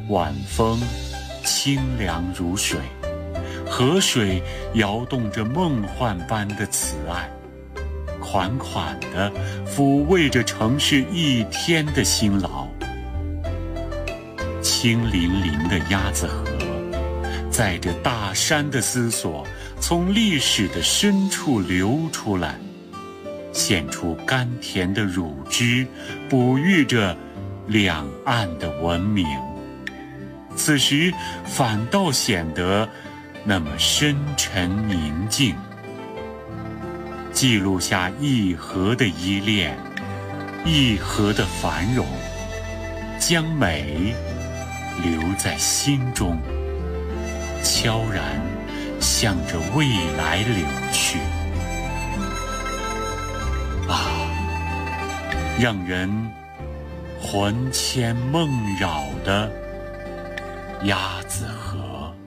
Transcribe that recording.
晚风清凉如水，河水摇动着梦幻般的慈爱，款款地抚慰着城市一天的辛劳。清淋淋的鸭子河，载着大山的思索，从历史的深处流出来，献出甘甜的乳汁，哺育着两岸的文明。此时反倒显得那么深沉宁静，记录下一河的依恋，一河的繁荣，将美留在心中，悄然向着未来流去。啊，让人魂牵梦绕的鸭子河。